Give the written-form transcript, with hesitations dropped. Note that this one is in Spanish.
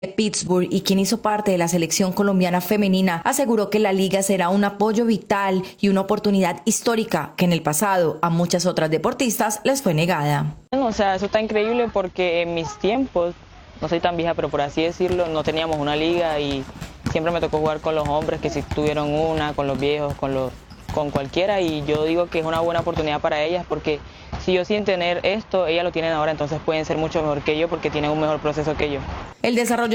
Pittsburgh y quien hizo parte de la selección colombiana femenina, aseguró que la liga será un apoyo vital y una oportunidad histórica que en el pasado a muchas otras deportistas les fue negada. O sea, eso está increíble porque en mis tiempos, no soy tan vieja, pero por así decirlo, no teníamos una liga y siempre me tocó jugar con los hombres que sí tuvieron una, con los viejos, con cualquiera, y yo digo que es una buena oportunidad para ellas porque si yo sin tener esto, ellas lo tienen ahora, entonces pueden ser mucho mejor que yo porque tienen un mejor proceso que yo. El desarrollo